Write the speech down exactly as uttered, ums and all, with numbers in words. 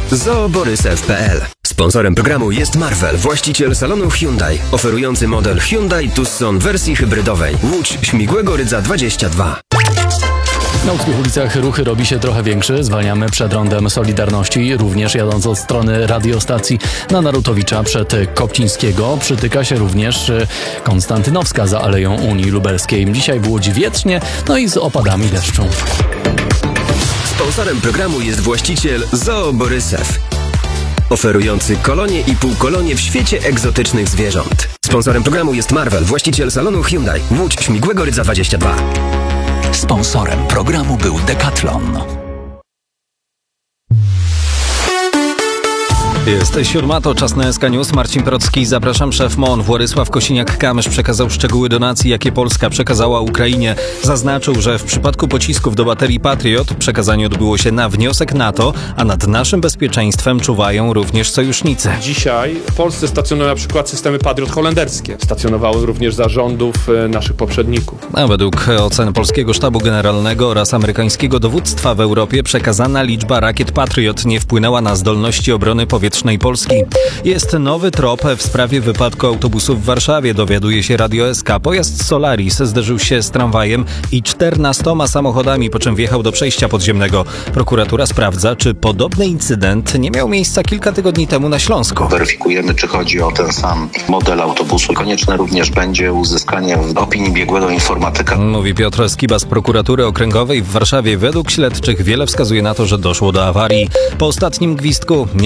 zooborysew kropka p l. Sponsorem programu jest Marvel, właściciel salonu Hyundai, oferujący model Hyundai Tucson wersji hybrydowej. Łódź śmigłego rydza dwadzieścia dwa. Na łódzkich ulicach ruchy robi się trochę większy. Zwalniamy przed rondem Solidarności, również jadąc od strony radiostacji na Narutowicza przed Kopcińskiego. Przytyka się również Konstantynowska za Aleją Unii Lubelskiej. Dzisiaj w Łodzi wietrznie, no i z opadami deszczu. Sponsorem programu jest właściciel Zooborysew, oferujący kolonie i półkolonie w świecie egzotycznych zwierząt. Sponsorem programu jest Marvel, właściciel salonu Hyundai, Łódź śmigłego rydza dwadzieścia dwa. Sponsorem programu był Decathlon. Jest siódma, to czas na S K News. Marcin Procki, zapraszam. Szef M O N Władysław Kosiniak-Kamysz przekazał szczegóły donacji, jakie Polska przekazała Ukrainie. Zaznaczył, że w przypadku pocisków do baterii Patriot przekazanie odbyło się na wniosek NATO, a nad naszym bezpieczeństwem czuwają również sojusznicy. Dzisiaj w Polsce stacjonują na przykład systemy Patriot holenderskie. Stacjonowały również za rządów naszych poprzedników. A według ocen polskiego sztabu generalnego oraz amerykańskiego dowództwa w Europie przekazana liczba rakiet Patriot nie wpłynęła na zdolności obrony powietrznej Polski. Jest nowy trop w sprawie wypadku autobusu w Warszawie, dowiaduje się Radio S K. Pojazd Solaris zderzył się z tramwajem i czternastoma samochodami, po czym wjechał do przejścia podziemnego. Prokuratura sprawdza, czy podobny incydent nie miał miejsca kilka tygodni temu na Śląsku. Weryfikujemy, czy chodzi o ten sam model autobusu. Konieczne również będzie uzyskanie opinii biegłego informatyka. Mówi Piotr Skiba z prokuratury okręgowej w Warszawie. Według śledczych wiele wskazuje na to, że doszło do awarii. Po ostatnim gwizdku